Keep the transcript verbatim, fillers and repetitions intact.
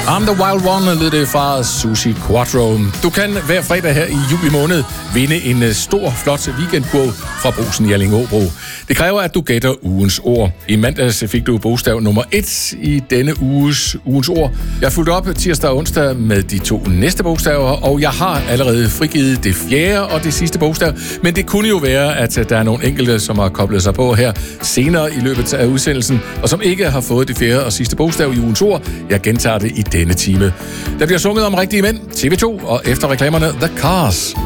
I'm the Wild One, lød det fra Suzi Quatro. Du kan hver fredag her i juli måned vinde en stor, flot weekendkurv fra Brugsen i Allingåbro. Det kræver, at du gætter ugens ord. I mandags fik du bogstav nummer et i denne uges ugens ord. Jeg fulgte op tirsdag og onsdag med de to næste bogstaver, og jeg har allerede frigivet det fjerde og det sidste bogstav. Men det kunne jo være, at der er nogle enkelte, som har koblet sig på her senere i løbet af udsendelsen, og som ikke har fået det fjerde og sidste bogstav i ugens ord. Jeg gentager det i denne time. Der bliver sunget om rigtige mænd, T V to, og efter reklamerne The Cars.